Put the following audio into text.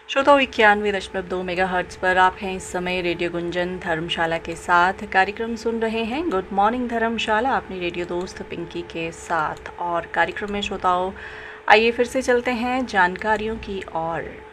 श्रोताओं 91.2 मेगाहर्ट्ज़ पर आप हैं इस समय रेडियो गुंजन धर्मशाला के साथ। कार्यक्रम सुन रहे हैं गुड मॉर्निंग धर्मशाला अपनी रेडियो दोस्त पिंकी के साथ। और कार्यक्रम में श्रोताओं आइए फिर से चलते हैं जानकारियों की ओर।